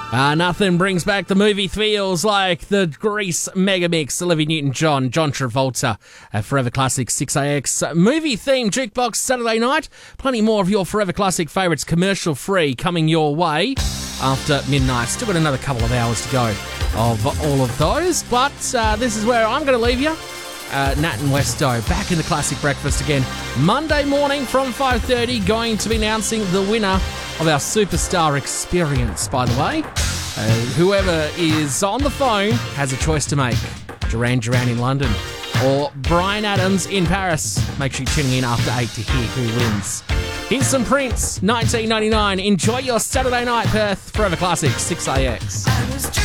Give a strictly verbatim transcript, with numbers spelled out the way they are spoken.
Uh, nothing brings back the movie feels like the Grease Megamix, Olivia Newton-John, John Travolta, a Forever Classic six A X movie-themed jukebox Saturday night. Plenty more of your Forever Classic favourites commercial-free coming your way after midnight. Still got another couple of hours to go of all of those, but uh, this is where I'm going to leave you. Uh, Nat and Westo back in the Classic Breakfast again Monday morning from five thirty, going to be announcing the winner of our Superstar Experience, by the way. Uh, whoever is on the phone has a choice to make. Duran Duran in London or Bryan Adams in Paris. Make sure you're tuning in after eight to hear who wins. Here's some Prince, nineteen ninety-nine. Enjoy your Saturday night, Perth. Forever Classic six A X.